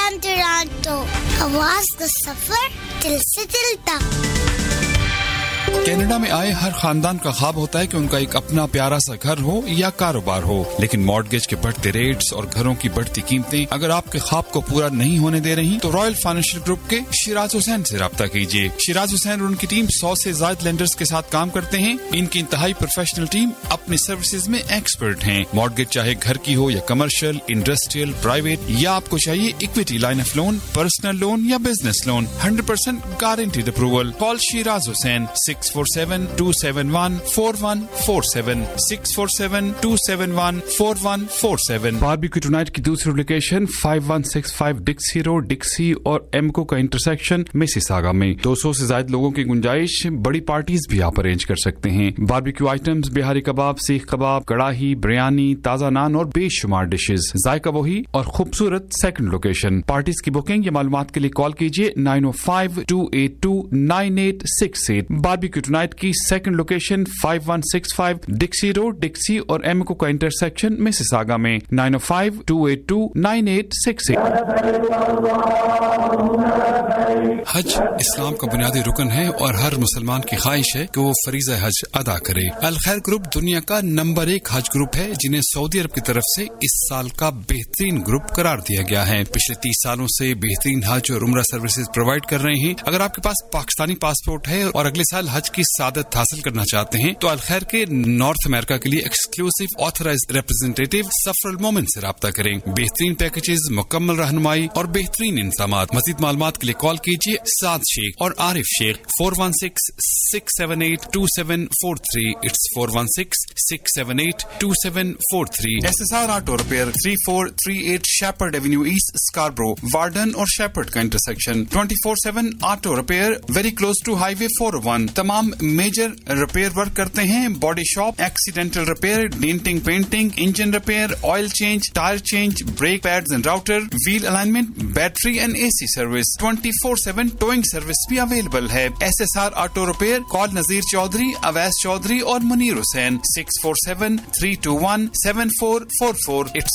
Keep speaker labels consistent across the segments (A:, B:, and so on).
A: FM Toronto. आवाज the सफर दिल से दिल तक.
B: कनाडा में आए हर खानदान का ख्वाब होता है कि उनका एक अपना प्यारा सा घर हो या कारोबार हो, लेकिन मॉर्गेज के बढ़ते रेट्स और घरों की बढ़ती कीमतें अगर आपके ख्वाब को पूरा नहीं होने दे रही तो रॉयल फाइनेंशियल ग्रुप के शिराज हुसैन से राब्ता कीजिए. शिराज हुसैन और उनकी टीम 100 से ज्यादा लेंडर्स के साथ काम करते हैं. इनकी इंतहाई प्रोफेशनल टीम अपनी सर्विसेज में एक्सपर्ट हैं. मॉर्गेज चाहे घर की हो या कमर्शियल, इंडस्ट्रियल, प्राइवेट या आपको चाहिए equity line of loan, personal loan या business loan, 100% guaranteed approval. Call Siraj Hussain 647-271-4147 647-271-4147. Barbecue tonight की दूसरी लोकेशन 5165 डिक्सी रोड, डिक्सी और एमको का इंटरसेक्शन मिसिसागा में. 200 से ज्यादा लोगों की गुंजाइश, बड़ी पार्टीज भी आप अरेंज कर सकते हैं. बारबेक्यू आइटम्स, बिहारी कबाब, सीख कबाब, कड़ाही, बिरयानी, ताजा नान और बेशुमार डिशेज. जायका वही और खूबसूरत सेकंड लोकेशन. पार्टीज की बुकिंग या मालूमात के लिए कॉल कीजिए 905-282-9868. बारबेक्यू टुनाइट की सेकंड लोकेशन 5165 डिक्सी रोड, डिक्सी और एमको का इंटरसेक्शन मिसिसागा में. 905-282-9868. हज इस्लाम का बुनियादी रुकन है और हर मुसलमान की ख्वाहिश है कि वो फरीज़ा हज अदा करे. अल खैर ग्रुप दुनिया का नंबर 1 हज ग्रुप है जिन्हें सऊदी अरब की तरफ से इस साल का बेहतरीन ग्रुप करार दिया गया है. पिछले 30 सालों से बेहतरीन हज और उम्रा सर्विसेज प्रोवाइड कर रहे हैं. अगर आपके पास पाकिस्तानी पासपोर्ट है और अगले साल हज की सादत हासिल करना चाहते हैं तो अल खैर के नॉर्थ अमेरिका के लिए एक्सक्लूसिव ऑथराइज्ड रिप्रेजेंटेटिव सफरल मोमिन से राब्ता करें. बेहतरीन पैकेजेस, मुकम्मल रहनुमाई और बेहतरीन इंतजामात. मज़ीद मालूमात के लिए कॉल कीजिए साद शेख और Arif Sheikh 416-678-2743. It's 416-678-2743. SSR auto repair 3438 shepherd Avenue east, Scarborough, warden और शेपर्ड का intersection. 24/7 auto repair, very close to highway 401. तमाम मेजर रिपेयर वर्क करते हैं. Body shop, accidental repair, denting, painting, engine repair, oil change, tyre change, brake pads and router, wheel alignment, battery and AC service. 24/7 towing service भी available है. SSR auto repair. Call नजीर चौधरी, अवैस चौधरी और Munir Hussain 647-321-7444. It's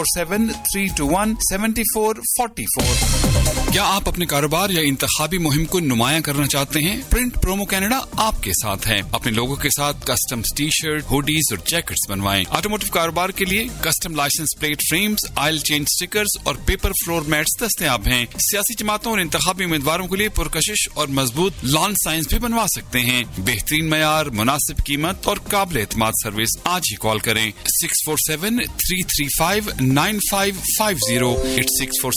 B: 647-321-7444. क्या आप अपने कारोबार या इंतखाबी मुहिम को नुमायां करना चाहते हैं? प्रिंट प्रोमो कनाडा आपके साथ है. अपने लोगों के साथ कस्टम टी-शर्ट, हुडीज और जैकेट्स बनवाएं. ऑटोमोटिव कारोबार के लिए custom licence plate frames, oil change stickers और पेपर फ्लोर मैट्स दस्तयाब हैं. सियासी जमातों और इंतखाबी उम्मीदवारों के लिए पुरकशिश और मजबूत लॉन साइंस भी बनवा सकते हैं. बेहतरीन मयार, मुनासिब कीमत और काबिल एतमाद सर्विस. आज ही कॉल करें 647-335-9550. इट्स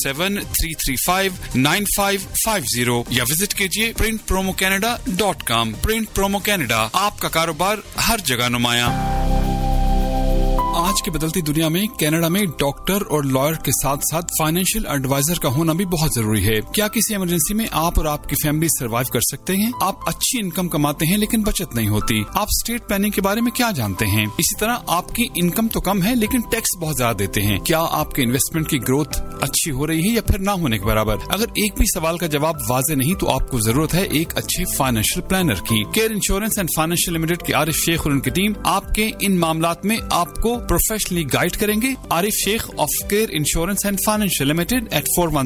B: 647-335-9550 या विजिट कीजिए printpromocanada.com. प्रिंट प्रोमो कनाडा, आपका कारोबार हर जगह नुमाया. आज की बदलती दुनिया में कनाडा में डॉक्टर और लॉयर के साथ साथ फाइनेंशियल एडवाइजर का होना भी बहुत जरूरी है. क्या किसी इमरजेंसी में आप और आपकी फैमिली सर्वाइव कर सकते हैं? आप अच्छी इनकम कमाते हैं लेकिन बचत नहीं होती. आप स्टेट प्लानिंग के बारे में क्या जानते हैं? इसी तरह आपकी इनकम तो कम है लेकिन टैक्स बहुत ज्यादा देते हैं. क्या आपके इन्वेस्टमेंट की ग्रोथ अच्छी हो रही है या फिर ना होने के बराबर? अगर एक भी सवाल का जवाब वाज़ेह नहीं तो आपको जरूरत है एक अच्छे फाइनेंशियल प्लानर की. Care insurance and financial limited के आरिफ शेख और उनकी टीम आपके इन मामलात में आपको प्रोफेशनली गाइड करेंगे. Arif Sheikh of care insurance and financial limited at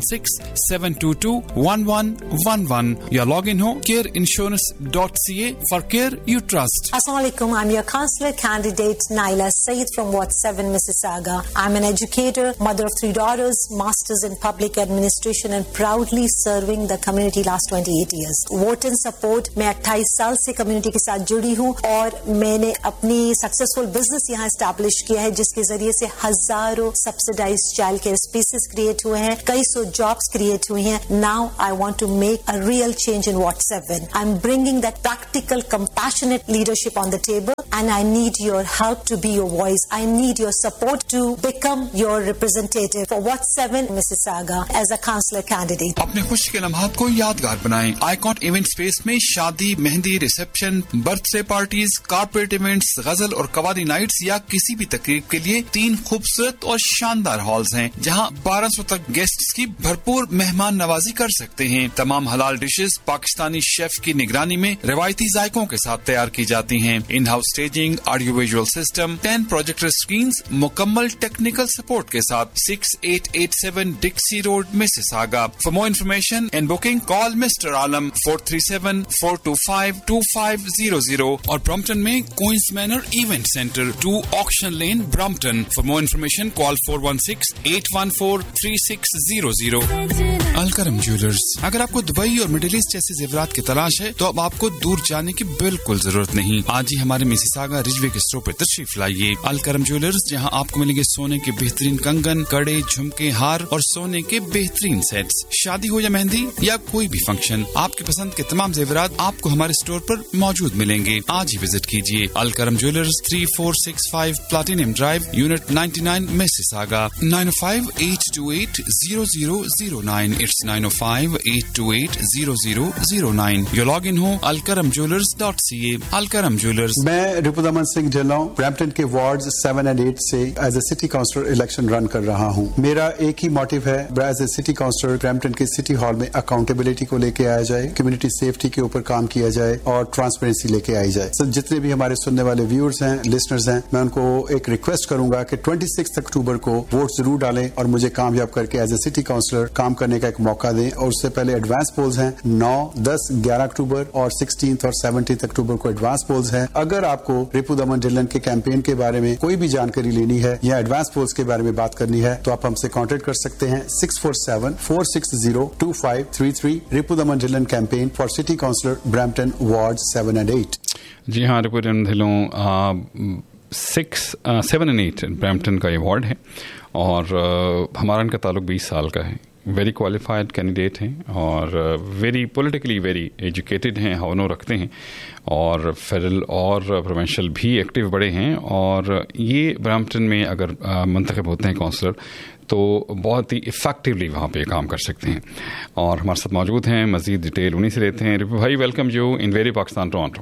B: 416-722-1111 या लॉग इन हो careinsurance.ca. for care you trust.
C: Assalamualaikum. I'm your counselor candidate Naila Saeed from Ward 7 Mississauga. I'm an educator, mother of 3 daughters, masters in public administration and proudly serving the community last 28 years. Vote and support. मैं 28 साल से community के साथ जुड़ी हूँ और मैंने अपनी सक्सेसफुल बिजनेस यहाँ एस्टैब्लिश किया है जिसके जरिए से हजारों subsidised child care spaces create हुए हैं, कई सौ जॉब्स क्रिएट हुई हैं. Now I want to make a real change in Ward 7. I'm bringing that practical, compassionate leadership on the table and I need your help to be your voice. I need your support to become your representative for Ward 7 Mississauga as a councillor candidate.
B: अपने खुशी के लम्हात को यादगार बनाएं. Icon event space में शादी, mehndi, reception, birthday parties, corporate events, गजल और कवाली नाइट्स या किसी भी तकरीब के लिए 3 खूबसूरत और शानदार हॉल्स हैं, जहां 1200 तक गेस्ट्स की भरपूर मेहमान नवाजी कर सकते हैं। तमाम हलाल डिशेस पाकिस्तानी शेफ की निगरानी में रिवायती जायकों के साथ तैयार की जाती हैं। In house staging, audio visual system, 10 projector screens, मुकम्मल टेक्निकल सपोर्ट के साथ 6887 डिक्सी road, Mississauga. For more information and booking call mister आलम 437-425-2500 और ब्रम्पटन में queen's manner event centre 2 auction lane Brampton. For more information call 416-814-3600। Alkaram jewellers. अगर आपको Dubai और middle east जैसे जेवरात की तलाश है तो अब आपको दूर जाने की बिल्कुल जरूरत नहीं। आज ही हमारे मिसिसागा रिजवे के स्टोर पर तशरीफ लाइए। अलकरम ज्वेलर्स, जहां आपको मिलेंगे सोने के बेहतरीन कंगन, कड़े, झुमके, हार और सोने के बेहतरीन सेट्स। शादी हो या मेहंदी या कोई भी फंक्शन, आपकी पसंद के तमाम जेवरात आपको हमारे स्टोर पर मौजूद मिलेंगे। आज ही विजिट कीजिए। Alkaram jewellers, 3465 platinum drive, unit 99, Mississauga. 905-828-0009। It's 905-828-0009। Yo log in हो alkaramjewelers.ca। अलकरम ज्वेलर्स।
D: मैं रिपुदमन सिंह ढिल्लों ब्रैम्पटन के वार्ड 7 और 8 से as a city counsellor election run कर रहा हूँ। मेरा एक ही मोटिव है, as a city counsellor Brampton के सिटी हॉल में अकाउंटेबिलिटी को लेके आया जाए, कम्युनिटी सेफ्टी के ऊपर काम किया जाए और ट्रांसपेरेंसी लेके आई जाए। so, जितने भी हमारे सुनने वाले व्यूअर्स हैं, लिसनर्स हैं, मैं उनको एक रिक्वेस्ट करूंगा कि 26 अक्टूबर को वोट जरूर डालें और मुझे कामयाब करके एज ए सिटी काउंसलर काम करने का एक मौका दें। और उससे पहले एडवांस पोल्स हैं 9, 10, 11 अक्टूबर और 16 और 17 अक्टूबर को एडवांस पोल्स हैं। अगर आपको रिपुदमन ढिल्लन के कैंपेन के बारे में कोई भी जानकारी लेनी है या एडवांस पोल्स के बारे में बात करनी है तो आप हमसे कॉन्टेक्ट कर सकते हैं 647-460-2533। Ripudaman Dhillon campaign for city counsellor Brampton ward 7 और 8।
B: जी हाँ, रिपुदमन ढिल्लों 7 और 8 ब्रैम्पटन का ये वार्ड है और हमारा इनका ताल्लुक 20 साल का है। वेरी क्वालिफाइड कैंडिडेट हैं और वेरी पॉलिटिकली वेरी एजुकेटेड हैं, हवनों रखते हैं और फेडरल और प्रोविंशियल भी एक्टिव बड़े हैं। और ये ब्रैम्पटन में अगर मंतखब होते हैं काउंसलर तो बहुत ही इफेक्टिवली वहाँ पे काम कर सकते हैं। और हमारे साथ मौजूद हैं, मजीद डिटेल उन्हीं से लेते हैं। रिपु भाई, welcome you in very Pakistan Toronto.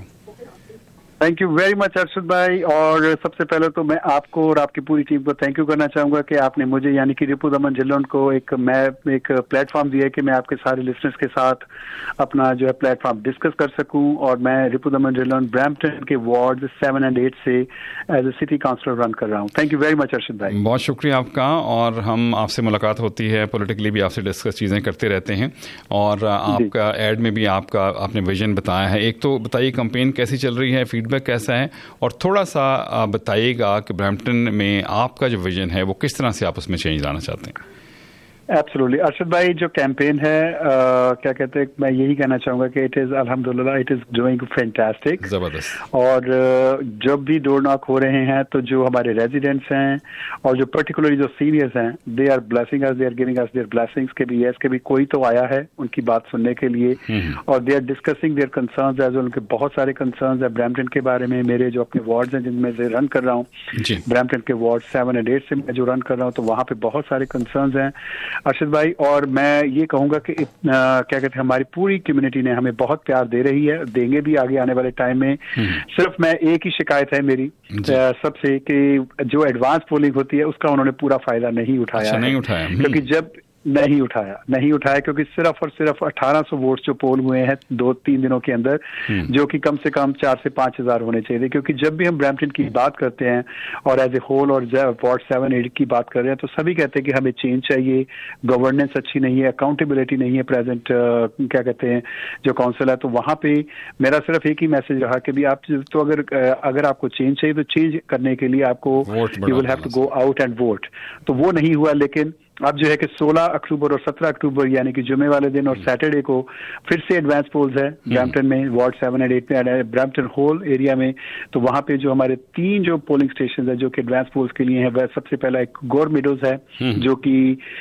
E: Thank you very much Arshad भाई। और सबसे पहले तो मैं आपको और आपकी पूरी टीम को थैंक यू करना चाहूंगा कि आपने मुझे यानी कि रिपुदमन ढिल्लों को एक प्लेटफॉर्म दिया कि मैं आपके सारे लिसनर्स के साथ अपना जो है प्लेटफॉर्म डिस्कस कर सकूं। और मैं रिपुदमन ढिल्लों ब्रैम्पटन के वार्ड 7 और 8 से as a city counsellor run कर रहा हूं। Thank you very much Arshad भाई।
B: बहुत शुक्रिया आपका। और हम आपसे मुलाकात होती है, पॉलिटिकली भी आपसे डिस्कस चीज़ें करते रहते हैं। और आपका एड में भी आपने विजन बताया है। एक तो बताइए कैंपेन कैसी चल रही है, फीडबैक कैसा है, और थोड़ा सा बताइएगा कि ब्रैम्पटन में आपका जो विजन है वो किस तरह से आप उसमें चेंज लाना चाहते हैं।
E: एब्सोल्युटली अरशद भाई, जो कैंपेन है क्या कहते हैं, मैं यही कहना चाहूंगा कि इट इज अल्हम्दुलिल्लाह इट इज डूइंग फैंटास्टिक।
B: जबरदस्त।
E: और जब भी डोर नॉक हो रहे हैं तो जो हमारे रेजिडेंट्स हैं और जो पर्टिकुलरली जो सीनियर्स हैं, they are blessing us, they are giving us there blessings के भी यस के भी कोई तो आया है उनकी बात सुनने के लिए और they are discussing there concerns as well. उनके बहुत सारे कंसर्न्स है ब्रैम्पटन के बारे में। मेरे जो अपने वार्ड्स हैं जिनमें से रन कर रहा हूँ, ब्रैम्पटन के वार्ड 7 और 8 से मैं जो रन कर रहा हूँ, तो वहाँ पे बहुत सारे कंसर्न्स हैं अर्शद भाई। और मैं ये कहूंगा कि क्या कहते हैं, हमारी पूरी कम्युनिटी ने हमें बहुत प्यार दे रही है, देंगे भी आगे आने वाले टाइम में। सिर्फ मैं एक ही शिकायत है मेरी सबसे कि जो एडवांस पोलिंग होती है उसका उन्होंने पूरा फायदा नहीं उठाया।
B: अच्छा, नहीं उठाया
E: क्योंकि जब नहीं उठाया क्योंकि सिर्फ और सिर्फ 1800 वोट्स जो पोल हुए हैं 2-3 दिनों के अंदर, जो कि कम से कम 4 से 5 हजार होने चाहिए। क्योंकि जब भी हम ब्रैम्पटन की बात करते हैं और एज ए होल और वार्ड 7-8 की बात कर रहे हैं तो सभी कहते हैं कि हमें चेंज चाहिए, गवर्नेंस अच्छी नहीं है, अकाउंटेबिलिटी नहीं है प्रेजेंट क्या कहते हैं जो काउंसिल है। तो वहां पे मेरा सिर्फ एक ही मैसेज रहा कि भी आप तो अगर आपको चेंज चाहिए तो चेंज करने के लिए आपको you will have to go out and vote. तो वो नहीं हुआ, लेकिन अब जो है कि 16 अक्टूबर और 17 अक्टूबर यानी कि जुमे वाले दिन और सैटरडे को फिर से एडवांस पोल्स है ब्रैम्पटन में, वार्ड 7 और 8 में, ब्रैम्पटन होल एरिया में। तो वहां पे जो हमारे 3 जो पोलिंग स्टेशन है जो कि एडवांस पोल्स के लिए है, वह सबसे पहला एक गोर मिडोज है जो कि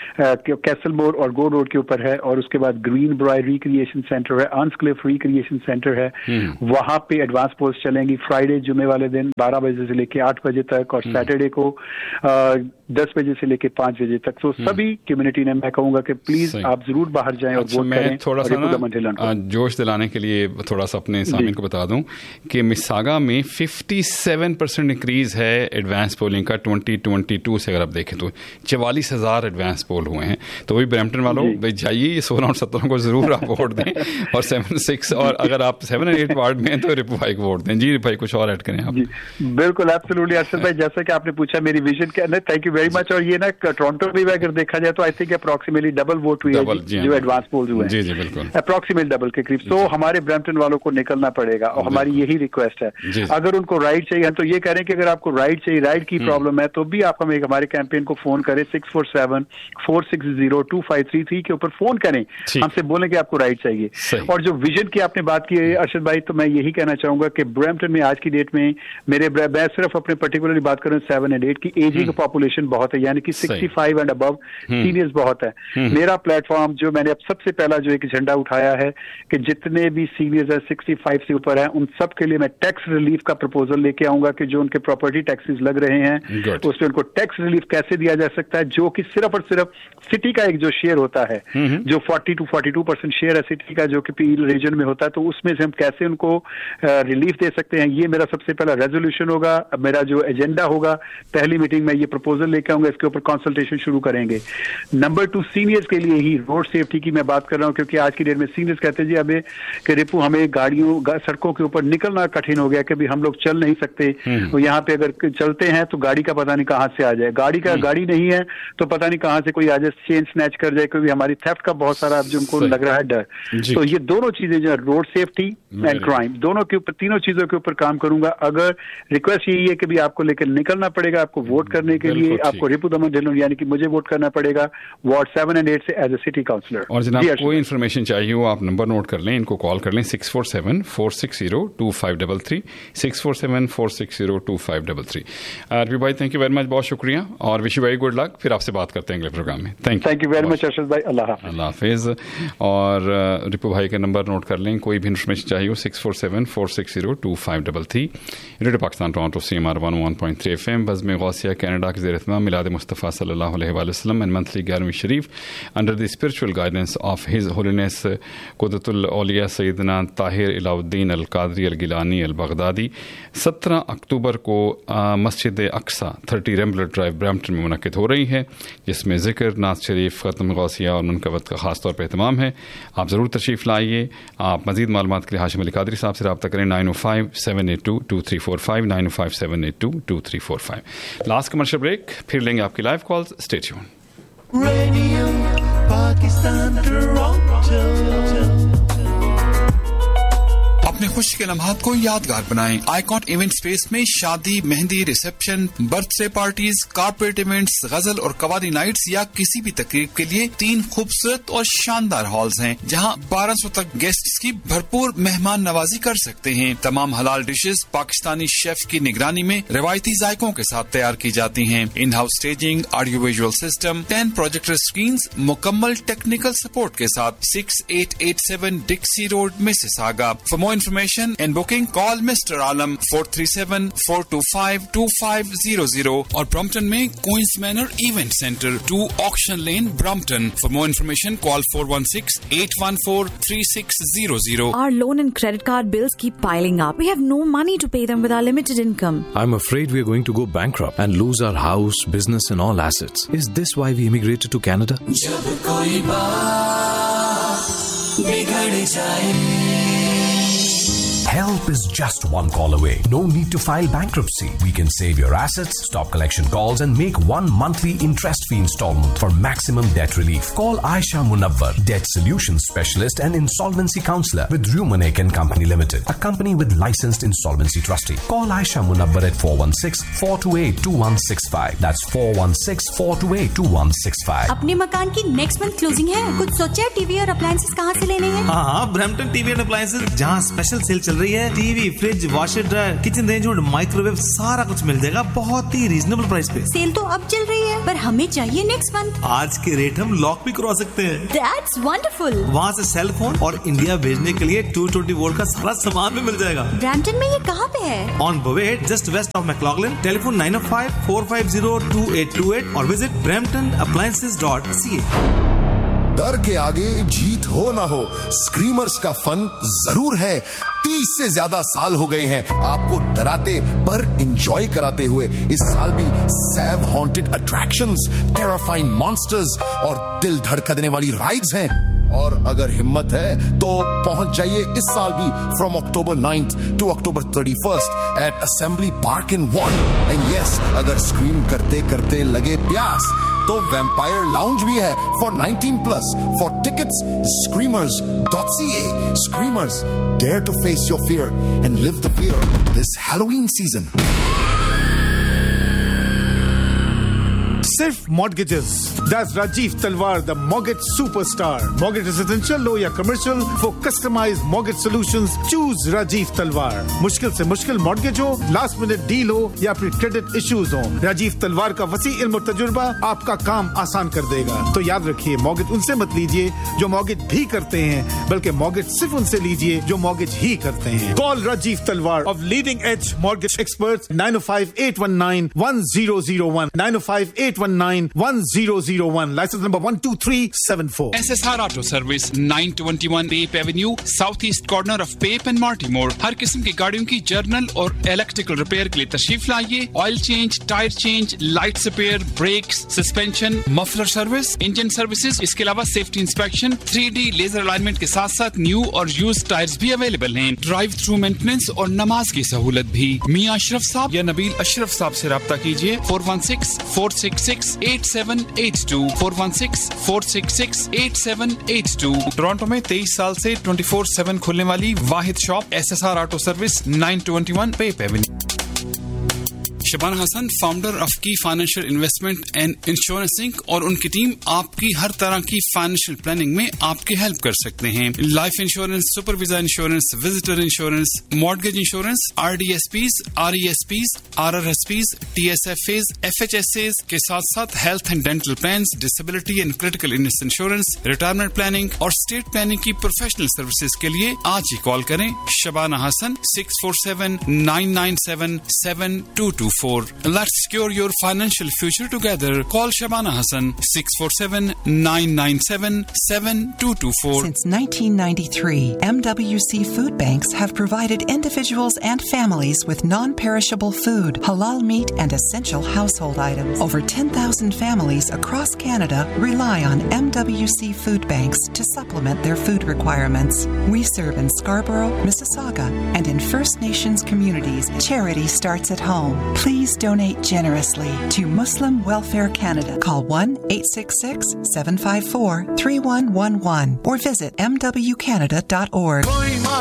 E: कैसलमोर और गो रोड के ऊपर है, और उसके बाद ग्रीन ब्रॉय रिक्रिएशन सेंटर है, आर्न्सक्लिफ रिक्रिएशन सेंटर है, वहां पे एडवांस पोल्स चलेंगी फ्राइडे जुमे वाले दिन 12 बजे से लेके 8 बजे तक, और सैटरडे को 10 बजे से लेके 5 बजे तक। तो सभी कम्युनिटी ने मैं कहूंगा कि प्लीज आप जरूर बाहर जाएं और वोट करें।
B: थोड़ा सा जोश दिलाने के लिए थोड़ा सा अपने सामने को बता दूं कि मिसागा में 57% इंक्रीज है एडवांस पोलिंग का 2022 से। अगर आप देखें तो 44,000 एडवांस पोल हुए हैं। तो वही ब्रैम्पटन वालों भाई जाइए 16 और 17 को जरूर आप वोट दें और 7, 6 और अगर आप 7 और 8 वार्ड में हैं तो रिपु भाई को वोट दें। जी भाई कुछ और ऐड करें आप।
E: बिल्कुल एब्सोल्युटली अरशद भाई, जैसा कि आपने पूछा मेरी विजन क्या है, थैंक यू वेरी मच। और ये ना टोरंटो में भी अगर देखा जाए तो I think approximately double vote हुई है जो एडवांस पोल्स हुए हैं।
B: जी जी बिल्कुल
E: अप्रोक्सीमेटली डबल के करीब। तो हमारे ब्रैम्पटन वालों को निकलना पड़ेगा और हमारी यही रिक्वेस्ट है। अगर उनको राइड चाहिए तो ये कह रहे हैं कि अगर आपको राइड चाहिए, राइड की प्रॉब्लम है तो भी आप हमें हमारे कैंपेन को फोन करें 647-460-2533 के ऊपर फोन करें, हमसे बोलें कि आपको राइड चाहिए। और जो विजन की आपने बात की है अरशद भाई, तो मैं यही कहना चाहूंगा कि ब्रैम्पटन में आज की डेट में मैं सिर्फ अपने पर्टिकुलरली बात करूं 7 और 8 की एजिंग पॉपुलेशन बहुत है, यानी कि 65 एंड अबव सीनियर्स बहुत है। मेरा प्लेटफॉर्म जो मैंने अब सबसे पहला जो एक झंडा उठाया है कि जितने भी सीनियर्स है 65 से ऊपर है उन सब के लिए मैं टैक्स रिलीफ का प्रपोजल लेके आऊंगा कि जो उनके प्रॉपर्टी टैक्सेस लग रहे हैं उसमें उनको टैक्स रिलीफ कैसे दिया जा सकता है, जो कि सिर्फ और सिर्फ सिटी का एक जो शेयर होता है जो 40 to 42% शेयर है सिटी का जो कि पील रीजन में होता है, तो उसमें से हम कैसे उनको रिलीफ दे सकते हैं। ये मेरा सबसे पहला रेजोल्यूशन होगा, मेरा जो एजेंडा होगा पहली मीटिंग में ये प्रपोजल लेके आऊंगा, इसके ऊपर कंसल्टेशन शुरू करेंगे। नंबर 2 सीनियर्स के लिए ही रोड सेफ्टी की मैं बात कर रहा हूं, क्योंकि आज की डेट में सीनियर्स कहते हैं जी अबे कि रिपू हमें गाड़ियों सड़कों के ऊपर निकलना कठिन हो गया कि भी हम लोग चल नहीं सकते, तो यहाँ पे अगर चलते हैं तो गाड़ी का पता नहीं कहां से आ जाए, गाड़ी नहीं है तो पता नहीं कहां से कोई आ जाए चेन स्नैच कर जाए, क्योंकि हमारी थेफ्ट का बहुत सारा जो उनको लग रहा है डर। तो ये दोनों चीजें जो रोड सेफ्टी एंड क्राइम दोनों के ऊपर तीनों चीजों के ऊपर काम करूंगा। अगर रिक्वेस्ट यही है कि भी आपको लेकर निकलना पड़ेगा, आपको वोट करने के लिए आपको रिपु दमन ढिल्लों यानी कि मुझे वोट करना पड़ेगा वार्ड 7 और 8 से एज ए सिटी काउंसलर।
B: और जनाब कोई इन्फॉर्मेशन चाहिए हो आप नंबर नोट कर लें, इनको कॉल कर लें 647-460-2533 647-460-2533। रिपु भाई थैंक यू वेरी मच, बहुत शुक्रिया और wish you very good luck. फिर आपसे बात करते हैं अगले प्रोग्राम में।
E: Thank you very much Arshad भाई, अल्लाह
B: हाफिज। और रिपु भाई का नंबर नोट कर लें, कोई भी इन्फॉर्मेशन चाहिए हो 647-460-2533। Radio Pakistan Toronto CMR 101.3 FM बज़्म गौसिया कनाडा के ज़ेर इत्मीनान मिलाद मुस्तफ़ा सल्लल्लाहु अलैहि वसल्लम एंड मंथली 11वीं शरीफ under the spiritual guidance of his holiness क़ुद्रतुल Auliya Syedna Tahir Alauddin Al Qadri Al Gilani al Baghdadi 17 अक्टूबर को मस्जिद अक्सा 30 रैम्बलर ड्राइव ब्रैम्पटन में मुनक़िद हो रही है, जिसमें ज़िक्र नात शरीफ ख़त्म गौसिया और मुनक़बत का ख़ास तौर पर एहतमाम है। आप ज़रूर तशरीफ़ लाइए। आप मज़ीद मालूमात के लिए हाशिम अली क़ादरी साहब से रब्ता करें 905-782-2345 905-782-2345। लास्ट कमर्शियल ब्रेक, फिर लेंगे आपकी live calls. Stay tuned.
F: Radio Pakistan Toronto.
B: अपने खुशी के लम्हात को यादगार बनाएं। आइकॉन इवेंट स्पेस में शादी, mehndi, reception, birthday parties, corporate events, गजल और कवाली नाइट्स या किसी भी तकरीब के लिए 3 खूबसूरत और शानदार हॉल्स हैं, जहां 1200 तक गेस्ट्स की भरपूर मेहमान नवाजी कर सकते हैं। तमाम हलाल डिशेस पाकिस्तानी शेफ की निगरानी में रिवायती जायकों के साथ तैयार की जाती हैं। In house staging, audio visual system, 10 projector screens, मुकम्मल टेक्निकल सपोर्ट के साथ 6887 डिक्सी road, Mississauga. For more information and booking call Mr. Alam 437-425-2500 और Brompton में Queens Manor Event Center 2 Auction Lane, Brompton. For more information call 416-814-3600.
G: Our loan and credit card bills keep piling up. We have no money to pay them with our limited income.
H: I'm afraid we are going to go bankrupt and lose our house, business and all assets. Is this why we immigrated to Canada?
F: जब कोई बात बिगड़ जाए
I: Help is just one call away. No need to file bankruptcy. We can save your assets, stop collection calls and make one monthly interest-free installment for maximum debt relief. Call Aisha Munawwar, Debt Solutions Specialist and Insolvency Counselor with Rumanek & Company Limited, a company with licensed insolvency trustee. Call Aisha Munawwar at 416-428-2165. That's 416-428-2165.
J: अपने मकान की next month closing है, कुछ सोचा TV और appliances कहाँ से लेने हैं?
K: हाँ, ब्रैम्पटन टीवी एंड अप्लायंसेस, जहाँ स्पेशल सेल चल
J: रही है, TV, fridge, washer dryer, kitchen range और माइक्रोवेव सारा कुछ मिल जाएगा बहुत ही रीजनेबल प्राइस पे।
K: सेल तो अब चल रही है पर हमें चाहिए नेक्स्ट मंथ।
J: आज के रेट हम लॉक भी करवा सकते हैं।
K: That's wonderful।
J: वहाँ से सेल फोन और इंडिया भेजने के लिए 220 वोल्ट का सारा सामान भी मिल जाएगा।
K: ब्रैम्पटन में ये कहाँ पे है?
J: On बुवेट, just waste of मैक्लॉगलिन। Telephone 905-450-2828 और विजिट bramptonappliances.ca।
L: डर के आगे जीत हो ना हो, स्क्रीमर्स का फन जरूर है। 30 से ज्यादा साल हो गए हैं आपको डराते पर एंजॉय कराते हुए। इस साल भी सैव हॉन्टेड अट्रैक्शंस, टेरिफाइंग मॉन्स्टर्स और दिल धड़का देने वाली राइड्स हैं। और अगर हिम्मत है तो पहुंच जाइए इस साल भी from October 9th to October 31st eight assembly park in von. And yes, अगर स्क्रीम करते करते लगे प्यास तो वैम्पायर लाउंज भी है for 19+। For tickets screamers.ca। Screamers, dare to face your fear and live the fear this Halloween season।
M: सिर्फ mortgages. That's Rajiv Talwar, the mortgage superstar. Mortgage residential हो या commercial, for customized mortgage solutions, choose Rajiv Talwar. मुश्किल से मुश्किल mortgage हो, last minute deal हो या फिर credit issues हो, राजीव तलवार का वसी इल्म और तजुर्बा आपका काम आसान कर देगा। तो याद रखिए, mortgage उनसे मत लीजिए जो mortgage भी करते हैं, बल्कि mortgage सिर्फ उनसे लीजिए जो mortgage ही करते हैं। Call Rajiv Talwar of Leading Edge Mortgage Experts 905-819-1001 905-819-1001 license number 12374।
B: SSR Auto Service 921 Pape Avenue, southeast corner of Pape and Mortimer। हर किस्म की गाड़ियों की जर्नल और इलेक्ट्रिकल रिपेयर के लिए तशरीफ लाइए। Oil change, tyre change, lights repair, breaks, suspension, muffler service, engine services, इसके अलावा safety inspection, 3D laser alignment के साथ साथ न्यू और यूज्ड टायर्स भी अवेलेबल हैं। ड्राइव थ्रू मेंटेनेंस और नमाज की सहूलत भी। मियां अशरफ साहब या नबील अशरफ साहब से राब्ता कीजिए 416-466-8782 416-466-8782। टोरंटो में 23 साल से 24/7 खुलने वाली वाहिद shop SSR auto service 921 Pep Avenue. Shabana Hasan, founder of की financial investment and insurance ink, और उनकी टीम आपकी हर तरह की फाइनेंशियल प्लानिंग में आपकी हेल्प कर सकते हैं। Life insurance, super visa insurance, visitor insurance, mortgage insurance, RDSPs, RESPs, RRSPs, TSFAs, FHSAs के साथ साथ health and dental plans, disability and critical illness insurance, retirement planning और स्टेट प्लानिंग की प्रोफेशनल सर्विसेज के लिए आज ही कॉल करें। Shabana Hasan 647-997-7224। Let's secure your financial future together. Call Shabana Hassan 647-997-7224.
N: Since 1993, MWC Food Banks have provided individuals and families with non-perishable food, halal meat, and essential household items. Over 10,000 families across Canada rely on MWC Food Banks to supplement their food requirements. We serve in Scarborough, Mississauga, and in First Nations communities. Charity starts at home. Please donate generously to Muslim Welfare Canada. Call 1-866-754-3111 or visit mwcanada.org.